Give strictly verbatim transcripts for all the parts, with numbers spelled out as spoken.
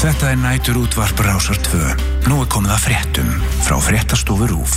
Þetta er nætur útvarp Rásar tvö. Nú er komið að fréttum frá fréttastofu RÚV.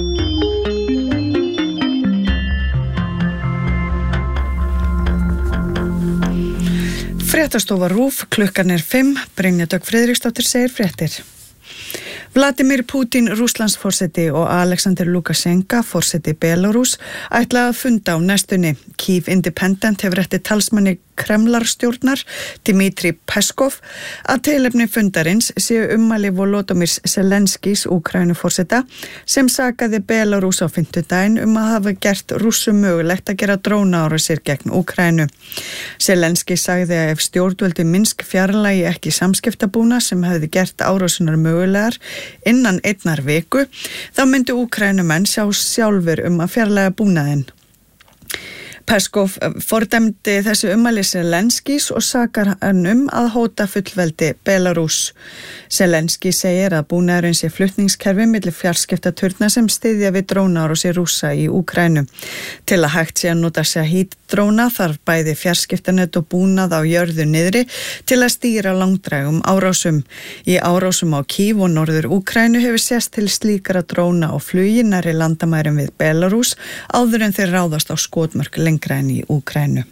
Fréttastofa RÚV, klukkan er fimm, Brynja Dögg Friðriksdóttir segir fréttir. Vladimir Putin, Rússlandsforseti og Alexander Lukashenka, forseti Belarús, ætla að funda á næstunni. Kyiv Independent hefur eftir talsmanni Kremlarstjórnar, Dmitri Peskov, að tilefni fundarins séu ummæli Volodymyrs Zelenskís, Úkraínuforseta, sem sakaði Belarús á fimmtudaginn um að hafa gert Rússum mögulegt að gera drónaárásir gegn Úkraínu. Zelenskí sagði að ef stjórnvöldi Minsk fjarlægi ekki samskiptabúna sem hefði gert árásunar mögulegar innan einnar viku, þá myndi Úkraínumenn sjá sjálfur um að fjarlæga búnaðinn. Peskov fordæmdi þessu ummæli Zelenskís og sakar hann um að hóta fullveldi Belarús. Zelenskí segir að búnaðurinn sé flutningskerfi milli fjarskiptaturna sem styðja við drónaárásir Rússa í Úkraínu. Til að hægt sé að nota Shahid-dróna þarf bæði fjarskiptanet og búnað á jörðu niðri til að stýra langdrægum árásum. Í árásum á Kyiv og norður Úkraínu hefur sést til slíkara dróna og flugi nærri landamærum við Belarús áður en þeir ráðast á skotmörk lengra en í Úkraínu.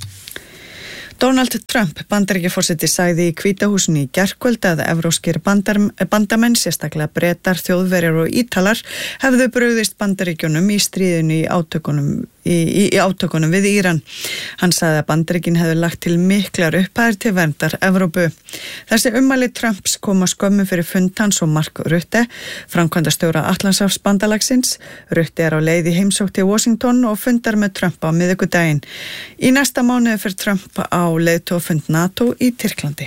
Donald Trump, Bandaríkjaforseti, sagði í Hvíta húsinu í gærkvöld að evrópskir bandamenn, sérstaklega Bretar, Þjóðverjar og Ítalar, hefðu brugðist Bandaríkjunum í stríðinu í átökunum, í, í, í átökunum við Íran. Hann sagði að Bandaríkin hefðu lagt til miklar upphæðir til verndar Evrópu. Þessi ummæli Trumps koma skömmu fyrir fund hans og Mark Rutte, framkvæmdastjóra Atlantshafsbandalagsins. Rutte er á leið í heimsókn til Washington og fundar með Trump á miðvikudaginn. Í næsta mánuði fer Trump á leiðtogafund NATO í Tyrklandi.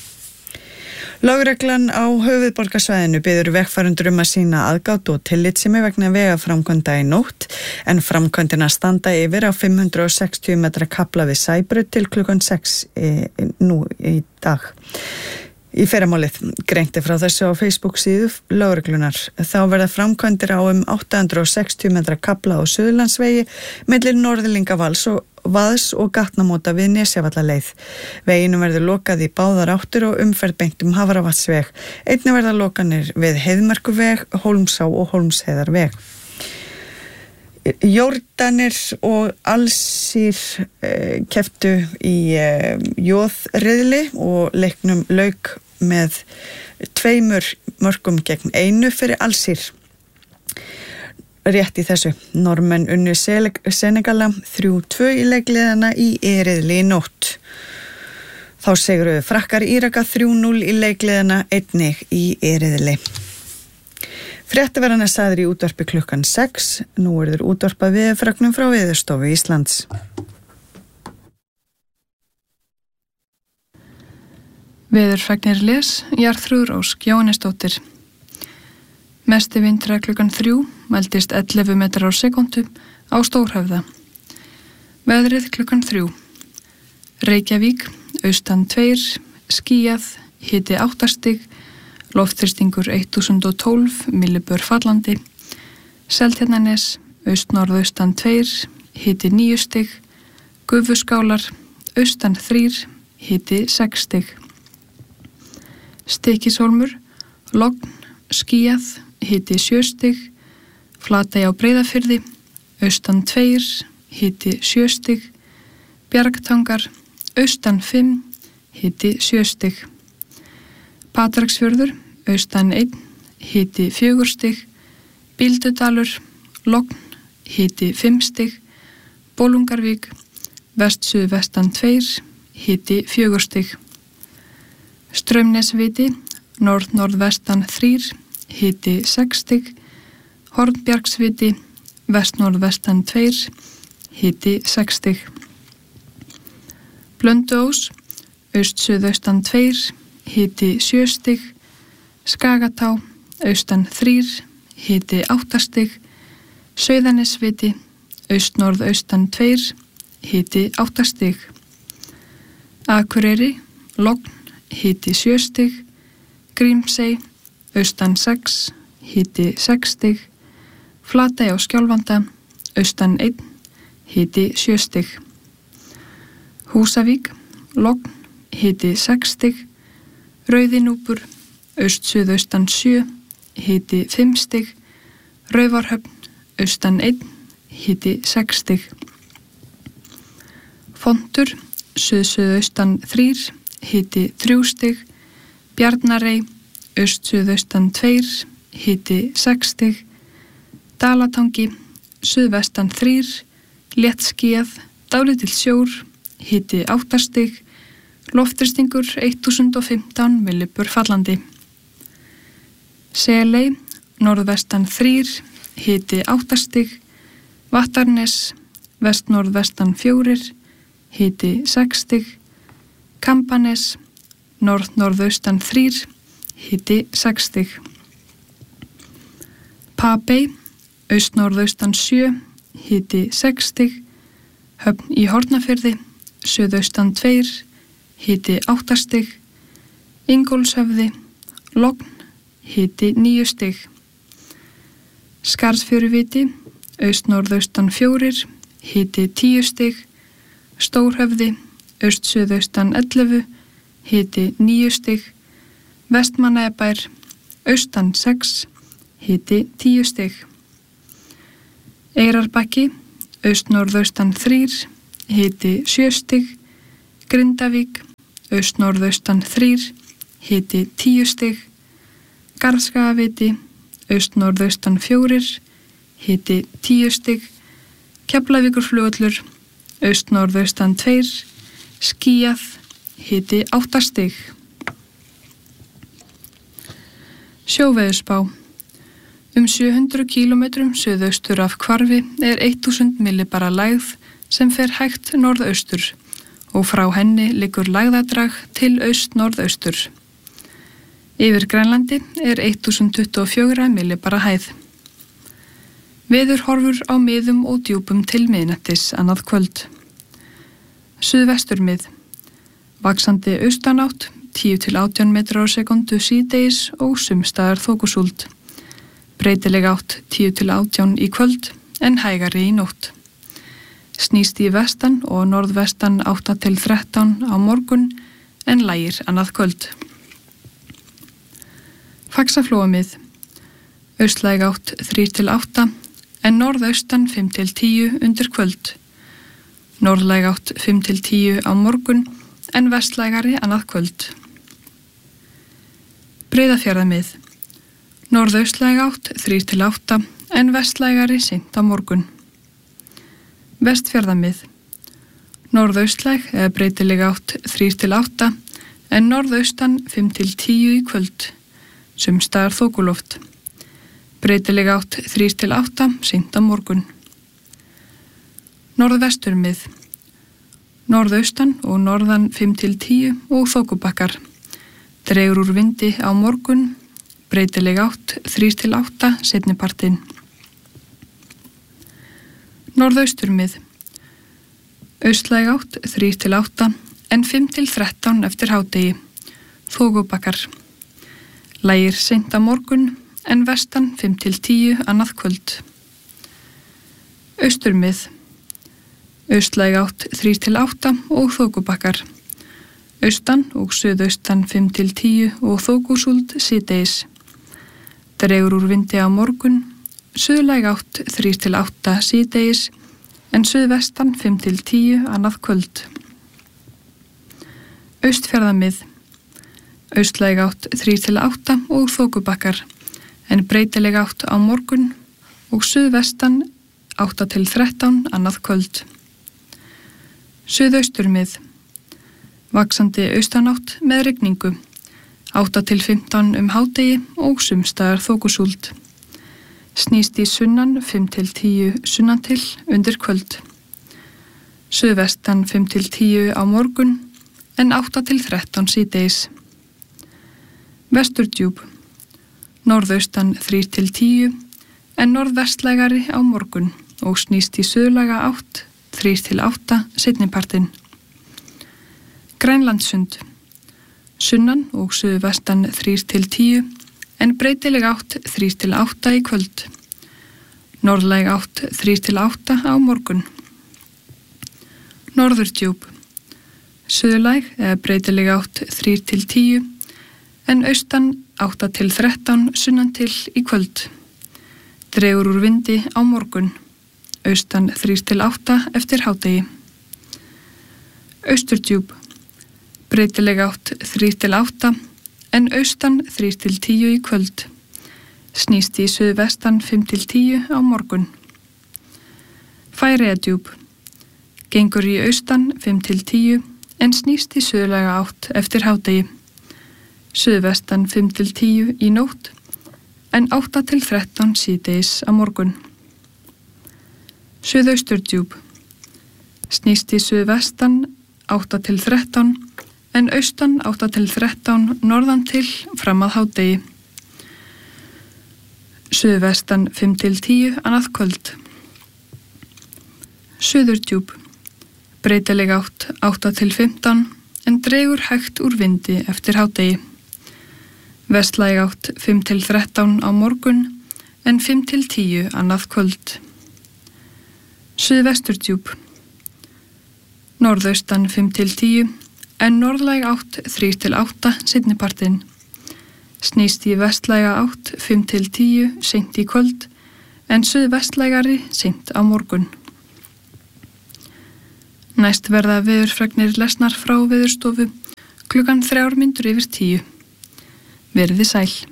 Lögreglan á höfuðborgarsvæðinu biður vegfarendur um að sýna aðgát og tillitssemi vegna vegaframkvæmda í nótt, en framkvæmdina standa yfir á fimm hundruð og sextíu metra kafla við Sæbraut til klukkan sex e, nú í dag. Í fyrramálið greinti frá þessu á Facebook síðu lögreglunar. Þá verða framkvæmdir á um átta hundruð og sextíu metra kafla á Suðurlandsvegi milli Norðlingavals og Vaðs og gatnamóta við Nesjavallaleið. Veginum verður lokað í báðar áttur og umferð beint um Hafravatnsveg. Einnig verða lokanir við Heiðmerkurveg, Hólmsá og Hólmsheiðarveg. Jórdanir og Alsír eh, kepptu í eh, jóðriðli og leiknum lauk með tveimur mörkum gegn einu fyrir Alsír. Rétt í þessu, Normenn unnu Senegala þrjú tvö í leikliðana í riðli í nótt. Þá sigruðu Frakkar Íraka þrjú núll í leikliðana einnig í riðli. Fréttaverðan er sagður í útvarpi klukkan sex. Nú er þeir útvarpað veðurfregnum frá Veðurstofu Íslands. Veðurfregnir les, Jarþrúður Ósk Jóhannesdóttir. Mesti vindra klukkan þrjú, mældist ellefu metrar á sekúndu á Stórhöfða. Veðrið klukkan þrjú. Reykjavík, austan tveir, skýjað, hiti átta stig, loftþrýstingur þúsund og tólf millibör fallandi. Seltjarnarnes, austnorðaustan tveir, hiti níu stig. Gufuskálar, austan þrír, hiti sex stig. Stykkishólmur, logn, skýjað, hiti sjö stig. Flatey á Breiðafirði, austan tveir, hiti sjö stig. Bjargtangar, austan fimm, hiti sjö stig. Patreksfjörður, austan einn, hiti fjögur stig. Bíldudalur, logn, hiti fimm stig. Bolungarvík, vest-suðvestan tveir, hiti fjögur stig. Straumnesviti, norð-norðvestan þrír, hiti sex stig. Hornbjargsviti, vest-norðvestan tveir, hiti sex stig. Blönduós, aust-suðaustan tveir, hiti sjö stig. Skagatá, austan þrír, hiti átta stig. Sauðanesviti, aust-norðaustan tveir, hiti átta stig. Akureyri, logn, hiti sjö stig. Grímsey, austan sex, hiti sex stig. Flatey á Skjálfanda, austan einn, hiti sjö stig. Húsavík, logn, hiti sex stig. Rauðinúpur, aust-suðaustan sjö, hiti fimm stig. Raufarhöfn, austan einn, hiti sex stig. Fontur, suð-suðaustan þrír, hiti þrjú stig. Bjarnarey, aust-suðaustan tveir, hiti sex stig. Dalatangi, suðvestan þrír, léttskýjað, dálítill sjór, hiti átta stig. Loftþrýstingur þúsund og fimmtán millibur fallandi. Seley, norðvestan þrír, hiti átta stig. Vattarnes, vest-norðvestan fjórir, hiti sex stig. Kambanes, norð-norðaustan þrír, hiti sex stig. Papey, aust-norðaustan sjö, hiti sex stig. Höfn í Hornafirði, suðaustan tveir, hiti átta stig. Ingólfshöfði, Logn, hiti níu stig. Skarðsfjöruviti, aust-norðaustan fjórir, hiti tíu stig. Stórhöfði, aust-suðaustan ellefu, hiti níu stig. Vestmannaeyjabær, austan sex, hiti tíu stig. Eyrarbakki, aust-norðaustan þrír, hiti sjö stig. Grindavík, aust-norðaustan þrír, hiti tíu stig. Garðskagaviti, aust-norðaustan fjórir, hiti tíu stig. Keflavíkurflugvöllur, aust-norðaustan tveir, skýjað, hiti átta stig. Sjóveðurspá. Um sjö hundruð kílómetrum suðaustur af Hvarfi er þúsund millibara lægð sem fer hægt norðaustur og frá henni liggur lægðadrag til aust-norðaustur. Yfir Grænlandi er þúsund tuttugu og fjögur millibara hæð. Veðurhorfur á miðum og djúpum til miðnættis annað kvöld. Suðvesturmið. Vaxandi austanátt, tíu til átján metrar á sekundu síðdegis og sumstaðar þokusúld. Breytileg átt tíu til átján í kvöld en hægari í nótt. Snýst í vestan og norðvestan átta til þrettán á morgun en lægir annað kvöld. Faxaflóamið. Austlæg átt þrír til átta en norðaustan fimm til tíu undir kvöld. Norðlæg átt fimm til tíu á morgun en vestlægari annað kvöld. Breiðafjarðamið. Norðaustlæg átt þrír til átta en vestlægari seint á morgun. Vestfjarðamið. Norðaustlæg eða breytileg átt þrír til átta en norðaustan fimm til tíu í kvöld. Sumstaðar þokuloft. Breytileg átt þrír til átta seint á morgun. Norðvesturmið. Norðaustan og norðan fimm til tíu og þokubakkar. Dregur úr vindi á morgun. Breytileg átt þrír til átta seinnipartinn. Norðausturmið. Austlæg átt þrír til átta en fimm til þrettán eftir hádegi. Þokubakkar. Lægir seint á morgun en vestan fimm til tíu annað kvöld. Austurmið. Austlæg átt þrír til átta og þokubakkar. Austan og suðaustan fimm til tíu og þokusúld síðdegis. Dregur úr vindi á morgun. Suðlæg átt þrír til átta síðdegis en suðvestan fimm til tíu annað kvöld. Austfjarðamið. Austlæg átt þrír til átta og þokubakkar en breytileg átt á morgun og suðvestan átta til þrettán annað kvöld. Suðausturmið. Vaxandi austanátt með rigningu. átta til fimmtán um hádegi og sumstaðar þokusúld. Snýst í sunnan fimm til tíu sunnantil undir kvöld. Suðvestan fimm til tíu á morgun en átta til þrettán síðdegis. Vesturdjúp. Norðaustan þrír til tíu en norðvestlægari á morgun og snýst í suðlæga átt þrír til átta seinnipartinn. Grænlandssund. Sunnan og suðvestan þrír til tíu en breytileg átt þrír til átta í kvöld. Norðlæg átt þrír til átta á morgun. Norðurdjúp. Suðlæg eða breytileg átt þrír til tíu en austan átta til þrettán sunnan til í kvöld. Dregur úr vindi á morgun, austan þrír til átta eftir hádegi. Austurdjúp, breytileg átt þrír til átta, en austan þrír til tíu í kvöld. Snýst í suðvestan fimm til tíu á morgun. Færeyjadjúp, gengur í austan fimm til tíu, en snýst í suðlæga átt eftir hádegi. Suðvestan fimm til tíu í nótt, en átta til þrettán síðdegis á morgun. Suðausturdjúp, snýst í suðvestan átta til þrettán, en austan átta til þrettán norðan til fram að hádegi. Suðvestan fimm til tíu annað kvöld. Suðurdjúp, breytileg átt átta til fimmtán, en dregur hægt úr vindi eftir hádegi. Vestlæg átt fimm til þrettán á morgun, en fimm til tíu annað kvöld. Suðvesturdjúp, norðaustan fimm til tíu, en norðlæg átt þrír til átta seinnipartinn. Snýst í vestlæga átt fimm til tíu seint í kvöld, en suðvestlægari seint á morgun. Næst verða veðurfregnir lesnar frá Veðurstofu klukkan þrjár mínútur yfir tíu. Verið þið sæl.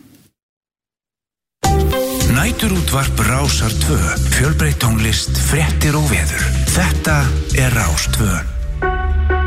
Næturútvarp Rásar tvö, fjölbreytt tónlist, fréttir og veður. Þetta er Rás tvö.